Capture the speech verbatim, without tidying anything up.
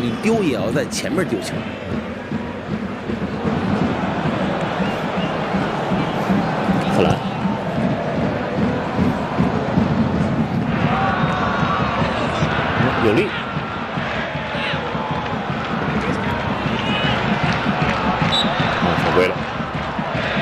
你丢也要在前面丢球。 荷兰。 有力。